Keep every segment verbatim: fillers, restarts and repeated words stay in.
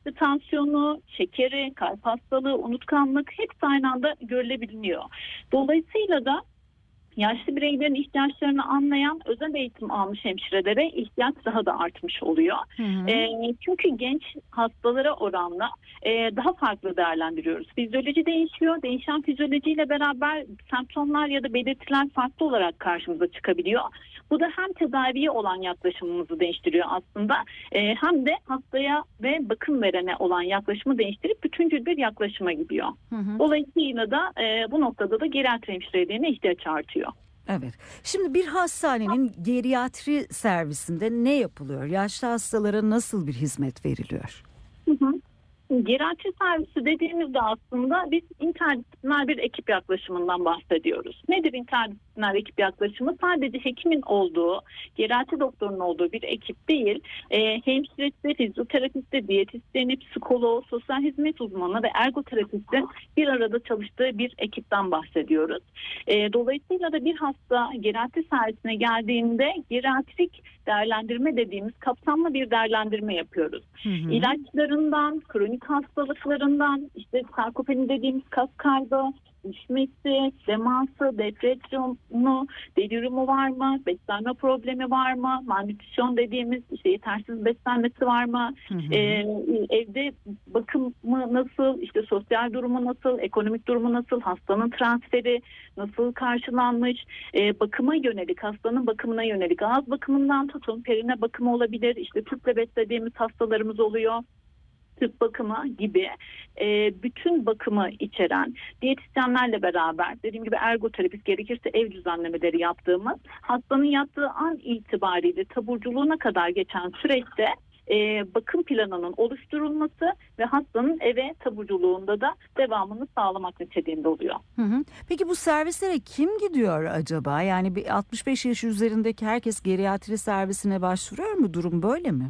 İşte tansiyonu, şekeri, kalp hastalığı, unutkanlık hepsi aynı anda görülebiliyor. Dolayısıyla da yaşlı bireylerin ihtiyaçlarını anlayan özel eğitim almış hemşirelere ihtiyaç daha da artmış oluyor. Hı hı. E, çünkü genç hastalara oranla e, daha farklı değerlendiriyoruz. Fizyoloji değişiyor. Değişen fizyolojiyle beraber semptomlar ya da belirtiler farklı olarak karşımıza çıkabiliyor. Bu da hem tedaviye olan yaklaşımımızı değiştiriyor aslında e, hem de hastaya ve bakım verene olan yaklaşımı değiştirip bütüncül bir yaklaşıma gidiyor. Hı hı. Dolayısıyla da e, bu noktada da geriatri hemşirelerine ihtiyaç artıyor. Evet. Şimdi bir hastanenin geriatri servisinde ne yapılıyor? Yaşlı hastalara nasıl bir hizmet veriliyor? Hı hı. Geriatri servisi dediğimizde aslında biz interdisipliner bir ekip yaklaşımından bahsediyoruz. Nedir interdisipliner ekip yaklaşımı? Sadece hekimin olduğu, geriatri doktorunun olduğu bir ekip değil, e, hemşiresi, fizyoterapisti, diyetisyeni, psikoloğu, sosyal hizmet uzmanı ve ergoterapistin bir arada çalıştığı bir ekipten bahsediyoruz. E, dolayısıyla da bir hasta geriatri servisine geldiğinde geriatrik değerlendirme dediğimiz kapsamlı bir değerlendirme yapıyoruz. Hı hı. İlaçlarından, kronik hastalıklarından, işte sarkopeni dediğimiz kas kaybı, düşmesi, demansı, depresyonu, deliriumu var mı, beslenme problemi var mı, malnütrisyon dediğimiz işte yetersiz beslenmesi var mı, Hı hı. ee, evde bakımı nasıl, işte sosyal durumu nasıl, ekonomik durumu nasıl, hastanın transferi nasıl karşılanmış, ee, bakıma yönelik, hastanın bakımına yönelik, ağız bakımından tutun, perine bakımı olabilir, işte tüple beslediğimiz hastalarımız oluyor. Tıp bakımı gibi e, bütün bakımı içeren diyetisyenlerle beraber dediğim gibi ergoterapist gerekirse ev düzenlemeleri yaptığımız hastanın yattığı an itibariyle taburculuğuna kadar geçen süreçte e, bakım planının oluşturulması ve hastanın eve taburculuğunda da devamını sağlamak niteliğinde oluyor. Hı hı. Peki bu servislere kim gidiyor acaba? Yani bir altmış beş yaş üzerindeki herkes geriatri servisine başvuruyor mu? Durum böyle mi?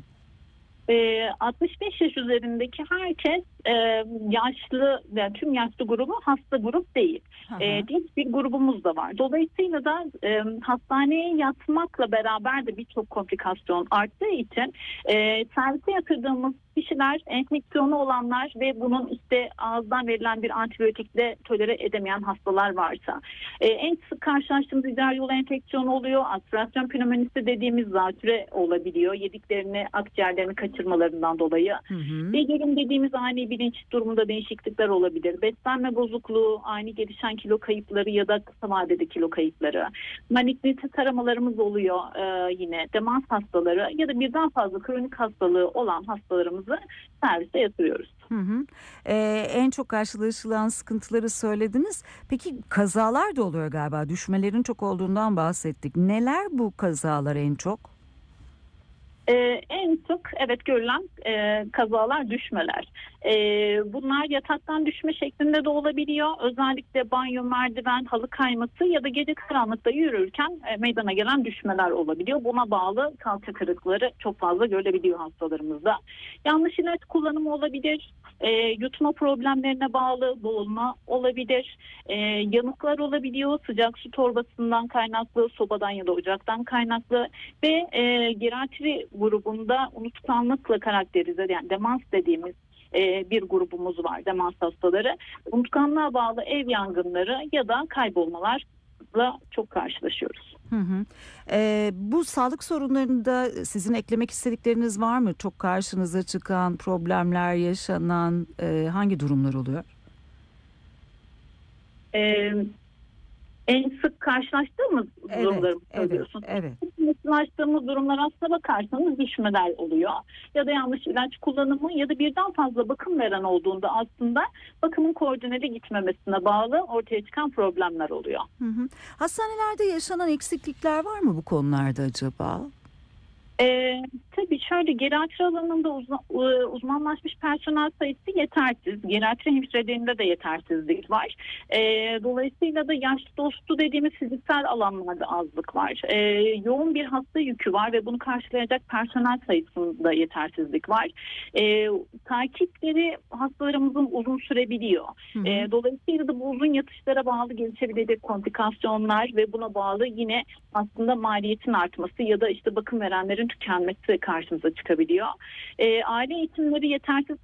E, altmış beş yaş üzerindeki herkes e, yaşlı, yani tüm yaşlı grubu hasta grup değil. Hı hı. E, genç bir grubumuz da var. Dolayısıyla da e, hastaneye yatmakla beraber de birçok komplikasyon arttığı için e, servise yatırdığımız kişiler enfeksiyonu olanlar ve bunun işte ağızdan verilen bir antibiyotikle tolere edemeyen hastalar varsa. E, en sık karşılaştığımız idrar yolu enfeksiyonu oluyor. Aspirasyon pnömonisi dediğimiz zatüre olabiliyor. Yediklerini, akciğerlerini kaçırmalarından dolayı. Hı hı. Delirim dediğimiz ani bilinç durumunda değişiklikler olabilir. Beslenme bozukluğu, ani gelişen kilo kayıpları ya da kısa vadede kilo kayıpları. Malignite taramalarımız oluyor e, yine. Demans hastaları ya da birden fazla kronik hastalığı olan hastalarımızı servise yatırıyoruz. Hı hı. Ee, en çok karşılaşılan sıkıntıları söylediniz. Peki kazalar da oluyor galiba. Düşmelerin çok olduğundan bahsettik. Neler bu kazalar en çok? Ee, en sık evet görülen e, kazalar düşmeler. Ee, bunlar yataktan düşme şeklinde de olabiliyor. Özellikle banyo, merdiven, halı kayması ya da gece karanlıkta yürürken e, meydana gelen düşmeler olabiliyor. Buna bağlı kalça kırıkları çok fazla görülebiliyor hastalarımızda. Yanlış ilaç kullanımı olabilir. E, yutma problemlerine bağlı boğulma olabilir. E, yanıklar olabiliyor. Sıcak su torbasından kaynaklı, sobadan ya da ocaktan kaynaklı ve e, geriatri grubunda unutkanlıkla karakterize, yani demans dediğimiz e, bir grubumuz var, demans hastaları. Unutkanlığa bağlı ev yangınları ya da kaybolmalarla çok karşılaşıyoruz. Hı hı. Ee, bu sağlık sorunlarında sizin eklemek istedikleriniz var mı? Çok karşınıza çıkan problemler, yaşanan e, hangi durumlar oluyor? Evet. En sık karşılaştığımız Evet, durumları mı evet, söylüyorsunuz? evet. Karşılaştığımız durumlar aslına bakarsanız düşmeler oluyor. Ya da yanlış ilaç kullanımı ya da birden fazla bakım veren olduğunda aslında bakımın koordineli gitmemesine bağlı ortaya çıkan problemler oluyor. Hı hı. Hastanelerde yaşanan eksiklikler var mı bu konularda acaba? Ee, tabii şöyle, geriatri alanında uzman, uzmanlaşmış personel sayısı yetersiz. Geriatri hemşirelerinde de yetersizlik var. Ee, dolayısıyla da yaşlı dostu dediğimiz fiziksel alanlarda azlık var. Ee, yoğun bir hasta yükü var ve bunu karşılayacak personel sayısında yetersizlik var. Ee, takipleri hastalarımızın uzun sürebiliyor. Hı hı. Ee, dolayısıyla da bu uzun yatışlara bağlı gelişebilecek komplikasyonlar ve buna bağlı yine aslında maliyetin artması ya da işte bakım verenlerin tükenmesi karşımıza çıkabiliyor. E, aile eğitimleri yetersiz